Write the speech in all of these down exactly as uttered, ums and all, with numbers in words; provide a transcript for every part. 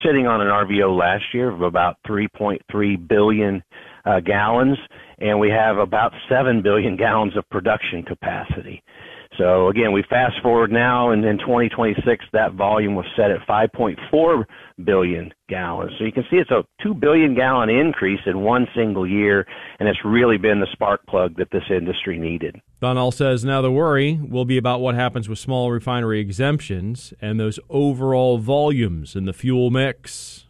sitting on an R V O last year of about three point three billion uh, gallons, and we have about seven billion gallons of production capacity. So again, we fast forward now, and in twenty twenty-six, that volume was set at five point four billion gallons. So you can see it's a two billion gallon increase in one single year, and it's really been the spark plug that this industry needed. Donnell says now the worry will be about what happens with small refinery exemptions and those overall volumes in the fuel mix.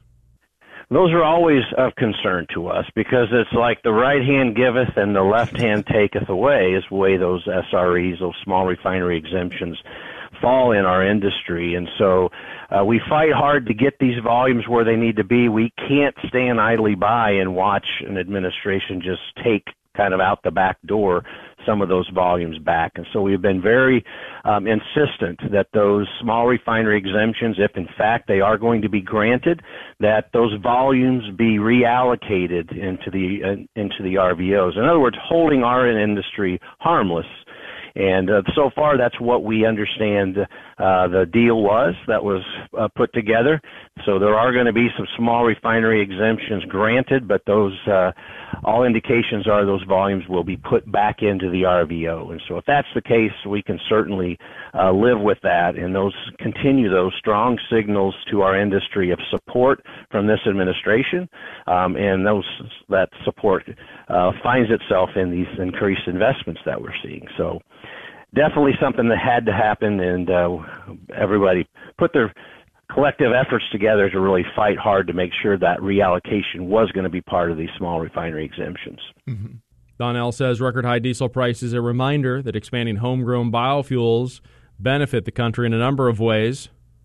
Those are always of concern to us because it's like the right hand giveth and the left hand taketh away is the way those S R Es, those small refinery exemptions, fall in our industry. And so uh, we fight hard to get these volumes where they need to be. We can't stand idly by and watch an administration just take kind of out the back door some of those volumes back. And so we've been very um, insistent that those small refinery exemptions, if in fact they are going to be granted, that those volumes be reallocated into the uh, into the R V Os. In other words, holding our industry harmless. And uh, so far, that's what we understand uh, the deal was that was uh, put together. So there are going to be some small refinery exemptions granted, but those uh, all indications are those volumes will be put back into the R V O. And so if that's the case, we can certainly uh, live with that and those continue those strong signals to our industry of support from this administration. Um, and those that support uh, finds itself in these increased investments that we're seeing. So definitely something that had to happen, and uh, everybody put their collective efforts together to really fight hard to make sure that reallocation was going to be part of these small refinery exemptions. Mm-hmm. Donnell says record high diesel prices a reminder that expanding homegrown biofuels benefit the country in a number of ways.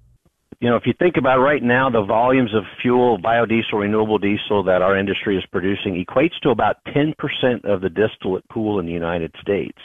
You know, if you think about right now, the volumes of fuel, biodiesel, renewable diesel that our industry is producing equates to about ten percent of the distillate pool in the United States.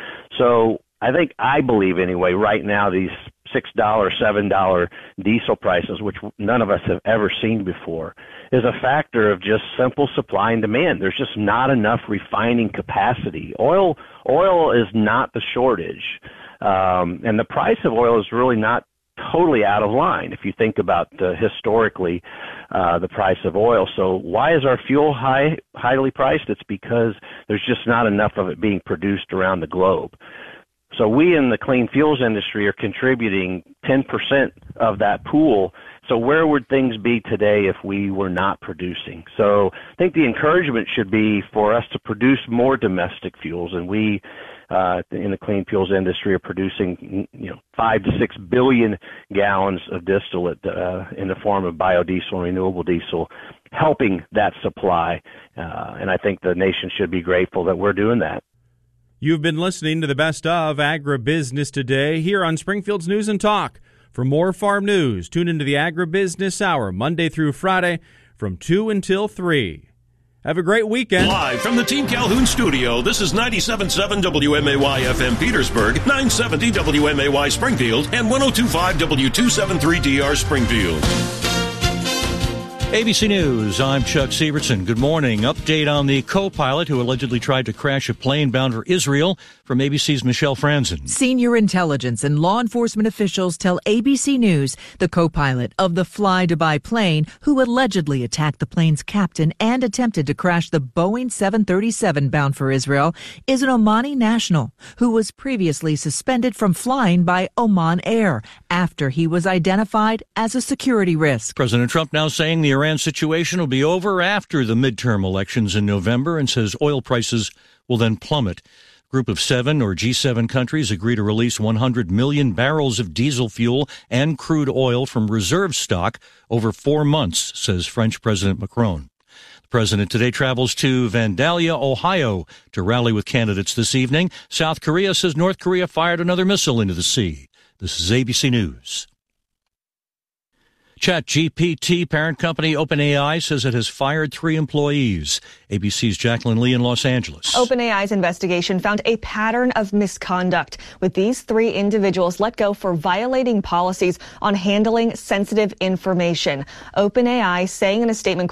So I think, I believe anyway, right now these six dollars, seven dollars diesel prices, which none of us have ever seen before, is a factor of just simple supply and demand. There's just not enough refining capacity. Oil, oil is not the shortage. Um, and the price of oil is really not totally out of line if you think about uh, historically uh, the price of oil. So why is our fuel high, highly priced? It's because there's just not enough of it being produced around the globe. So we in the clean fuels industry are contributing ten percent of that pool. So where would things be today if we were not producing? So I think the encouragement should be for us to produce more domestic fuels, and we uh, in the clean fuels industry are producing, you know, five to six billion gallons of distillate uh, in the form of biodiesel and renewable diesel, helping that supply. Uh, and I think the nation should be grateful that we're doing that. You've been listening to the Best of Agribusiness Today here on Springfield's News and Talk. For more farm news, tune into the Agribusiness Hour Monday through Friday from two until three. Have a great weekend. Live from the Team Calhoun studio, this is ninety-seven point seven W M A Y F M Petersburg, nine seventy W M A Y Springfield, and one oh two point five W two seventy-three D R Springfield. A B C News, I'm Chuck Sievertson. Good morning. Update on the co-pilot who allegedly tried to crash a plane bound for Israel from A B C's Michelle Franzen. Senior intelligence and law enforcement officials tell A B C News the co-pilot of the Fly Dubai plane who allegedly attacked the plane's captain and attempted to crash the Boeing seven thirty-seven bound for Israel is an Omani national who was previously suspended from flying by Oman Air after he was identified as a security risk. President Trump now saying the Iran situation will be over after the midterm elections in November and says oil prices will then plummet. Group of seven or G seven countries agree to release one hundred million barrels of diesel fuel and crude oil from reserve stock over four months, says French President Macron. The president today travels to Vandalia, Ohio, to rally with candidates this evening. South Korea says North Korea fired another missile into the sea. This is A B C News. ChatGPT parent company OpenAI says it has fired three employees. A B C's Jacqueline Lee in Los Angeles. OpenAI's investigation found a pattern of misconduct, with these three individuals let go for violating policies on handling sensitive information. OpenAI saying in a statement, quote,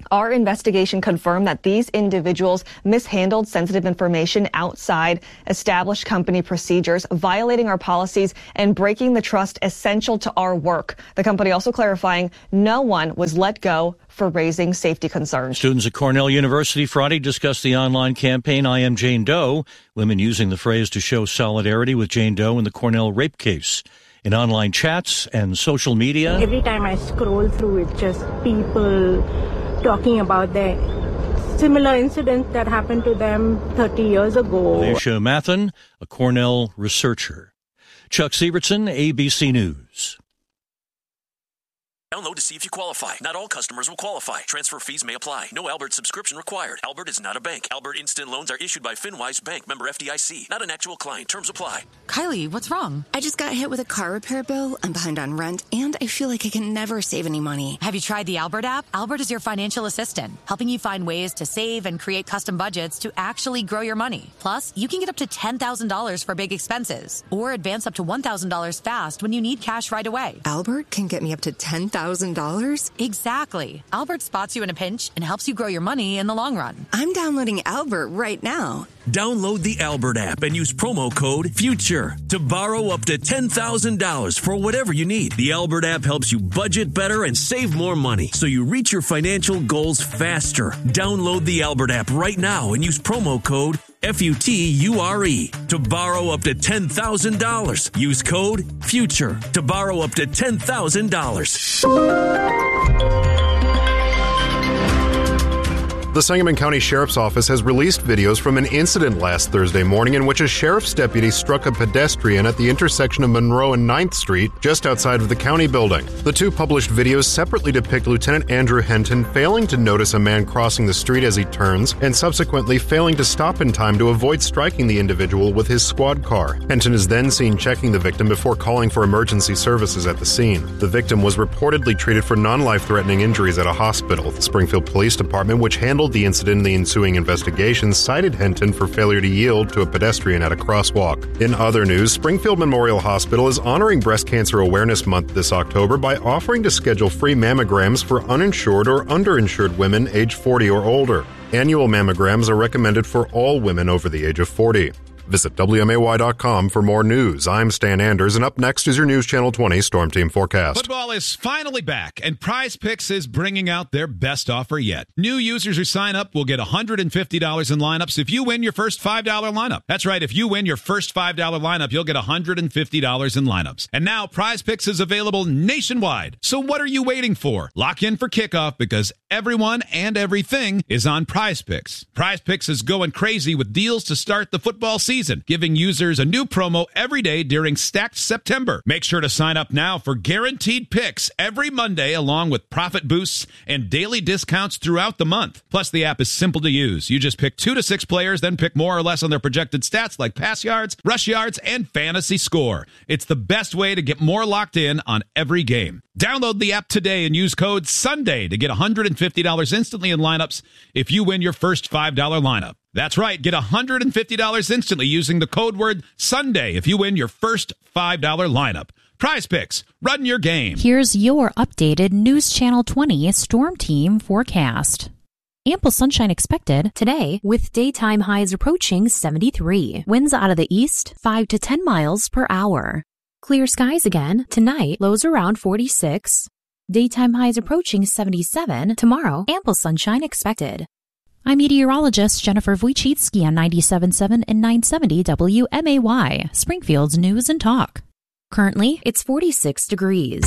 Our investigation confirmed that these individuals mishandled sensitive information outside established company procedures, violating our policies and breaking the trust essential to our work. The company also clarifying no one was let go for raising safety concerns. Students at Cornell University Friday discussed the online campaign I Am Jane Doe, women using the phrase to show solidarity with Jane Doe in the Cornell rape case. In online chats and social media, every time I scroll through, it's just people talking about the similar incident that happened to them thirty years ago. Alicia Mathen, a Cornell researcher. Chuck Sievertson, A B C News. Download to see if you qualify. Not all customers will qualify. Transfer fees may apply. No Albert subscription required. Albert is not a bank. Albert Instant Loans are issued by FinWise Bank, member F D I C. Not an actual client. Terms apply. Kylie, what's wrong? I just got hit with a car repair bill. I'm behind on rent, and I feel like I can never save any money. Have you tried the Albert app? Albert is your financial assistant, helping you find ways to save and create custom budgets to actually grow your money. Plus, you can get up to ten thousand dollars for big expenses, or advance up to one thousand dollars fast when you need cash right away. Albert can get me up to ten thousand dollars? Exactly. Albert spots you in a pinch and helps you grow your money in the long run. I'm downloading Albert right now. Download the Albert app and use promo code FUTURE to borrow up to ten thousand dollars for whatever you need. The Albert app helps you budget better and save more money so you reach your financial goals faster. Download the Albert app right now and use promo code F U T U R E to borrow up to ten thousand dollars. Use code FUTURE to borrow up to ten thousand dollars. The Sangamon County Sheriff's Office has released videos from an incident last Thursday morning in which a sheriff's deputy struck a pedestrian at the intersection of Monroe and ninth Street, just outside of the county building. The two published videos separately depict Lieutenant Andrew Henton failing to notice a man crossing the street as he turns, and subsequently failing to stop in time to avoid striking the individual with his squad car. Henton is then seen checking the victim before calling for emergency services at the scene. The victim was reportedly treated for non-life-threatening injuries at a hospital. The Springfield Police Department, which handled the incident in the ensuing investigation, cited Henton for failure to yield to a pedestrian at a crosswalk. In other news, Springfield Memorial Hospital is honoring Breast Cancer Awareness Month this October by offering to schedule free mammograms for uninsured or underinsured women age forty or older. Annual mammograms are recommended for all women over the age of forty. Visit W M A Y dot com for more news. I'm Stan Anders, and up next is your News Channel twenty Storm Team forecast. Football is finally back, and Prize Picks is bringing out their best offer yet. New users who sign up will get one hundred fifty dollars in lineups if you win your first five dollars lineup. That's right, if you win your first five dollars lineup, you'll get one hundred fifty dollars in lineups. And now Prize Picks is available nationwide. So what are you waiting for? Lock in for kickoff because everyone and everything is on Prize Picks. Prize Picks is going crazy with deals to start the football season. Season, giving users a new promo every day during Stacked September. Make sure to sign up now for guaranteed picks every Monday, along with profit boosts and daily discounts throughout the month. Plus, the app is simple to use. You just pick two to six players, then pick more or less on their projected stats like pass yards, rush yards, and fantasy score. It's the best way to get more locked in on every game. Download the app today and use code SUNDAY to get one hundred fifty dollars instantly in lineups if you win your first five dollars lineup. That's right, get one hundred fifty dollars instantly using the code word SUNDAY if you win your first five dollars lineup. Prize Picks, run your game. Here's your updated News Channel twenty Storm Team forecast. Ample sunshine expected today with daytime highs approaching seventy-three. Winds out of the east, five to ten miles per hour. Clear skies again tonight, lows around forty-six. Daytime highs approaching seventy-seven. Tomorrow, ample sunshine expected. I'm meteorologist Jennifer Wojcicki on ninety-seven point seven and nine seventy W M A Y, Springfield's News and Talk. Currently, it's forty-six degrees.